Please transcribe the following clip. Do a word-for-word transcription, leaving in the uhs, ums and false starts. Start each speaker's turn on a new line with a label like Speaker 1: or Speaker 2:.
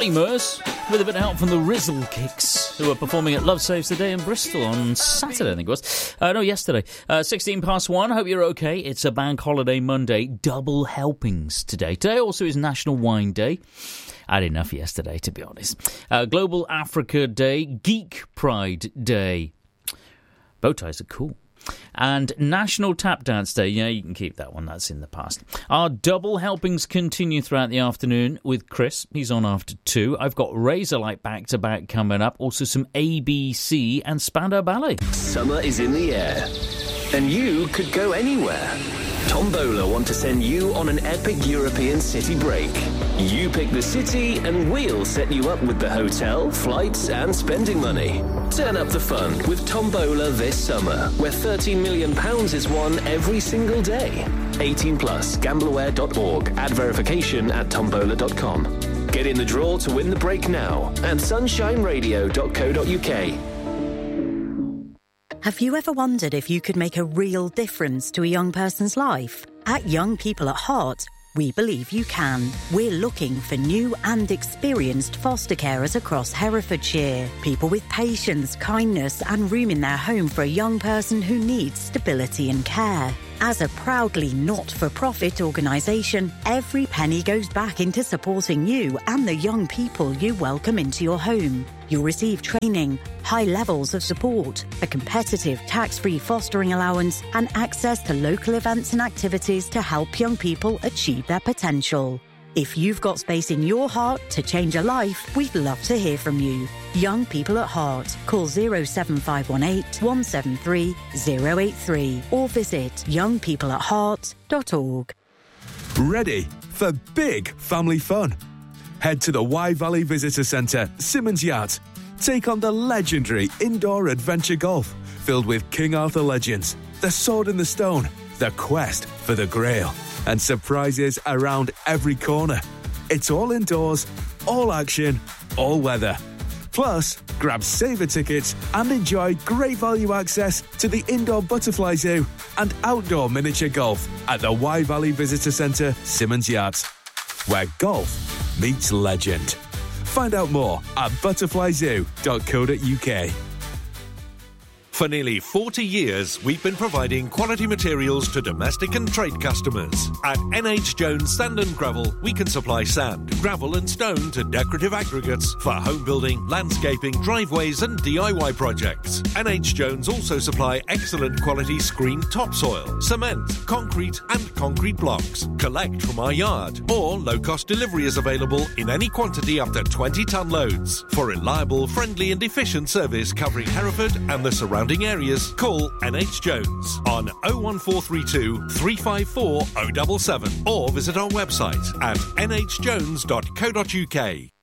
Speaker 1: Mollymers, with a bit of help from the Rizzle Kicks, who are performing at Love Saves the Day in Bristol on Saturday, I think it was. Uh, no, yesterday. Uh, sixteen past one, hope you're okay. It's a bank holiday Monday, double helpings today. Today also is National Wine Day. I had enough yesterday, to be honest. Uh, Global Africa Day, Geek Pride Day. Bow ties are cool. And National Tap Dance Day. Yeah, you can keep that one. That's in the past. Our double helpings continue throughout the afternoon with Chris. He's on after two. I've got Razorlight back-to-back coming up. Also some A B C and Spandau Ballet.
Speaker 2: Summer is in the air, and you could go anywhere. Tombola want to send you on an epic European city break. You pick the city and we'll set you up with the hotel, flights and spending money. Turn up the fun with Tombola this summer, where thirteen million pounds is won every single day. eighteen plus, gambleaware dot org. Add verification at tombola dot com. Get in the draw to win the break now at sunshine radio dot co dot uk.
Speaker 3: Have you ever wondered if you could make a real difference to a young person's life? At Young People at Heart, we believe you can. We're looking for new and experienced foster carers across Herefordshire. People with patience, kindness and room in their home for a young person who needs stability and care. As a proudly not-for-profit organisation, every penny goes back into supporting you and the young people you welcome into your home. You'll receive training, high levels of support, a competitive tax-free fostering allowance and access to local events and activities to help young people achieve their potential. If you've got space in your heart to change a life, we'd love to hear from you. Young People at Heart. Call oh seven five one eight, one seven three, oh eight three or visit young people at heart dot org.
Speaker 4: Ready for big family fun? Head to the Wye Valley Visitor Centre, Simmons Yacht. Take on the legendary indoor adventure golf, filled with King Arthur legends, the Sword in the Stone, the quest for the Grail, and surprises around every corner. It's all indoors, all action, all weather. Plus, grab saver tickets and enjoy great value access to the indoor butterfly zoo and outdoor miniature golf at the Wye Valley Visitor Centre, Simmons Yacht, where golf meets legend. Find out more at butterfly zoo dot co dot uk.
Speaker 5: For nearly forty years, we've been providing quality materials to domestic and trade customers. At N H Jones Sand and Gravel, we can supply sand, gravel and stone to decorative aggregates for home building, landscaping, driveways and D I Y projects. N H Jones also supply excellent quality screened topsoil, cement, concrete and concrete blocks. Collect from our yard, or low-cost delivery is available in any quantity up to twenty tonne loads. For reliable, friendly and efficient service covering Hereford and the surrounding areas, call N H Jones on oh one four three two, three five four, oh seven seven or visit our website at n h jones dot co dot uk.